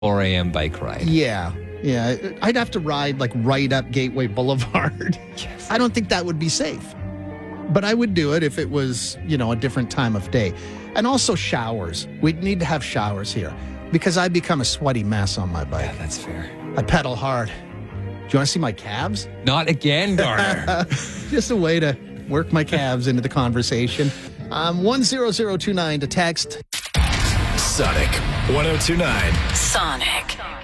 4 a.m. bike ride. Yeah. I'd have to ride like right up Gateway Boulevard. Yes. I don't think that would be safe. But I would do it if it was, a different time of day. And also showers. We'd need to have showers here because I become a sweaty mess on my bike. Yeah, that's fair. I pedal hard. Do you want to see my calves? Not again, Garner. Just a way to work my calves into the conversation. 10029 to text. Sonic 1029. Sonic.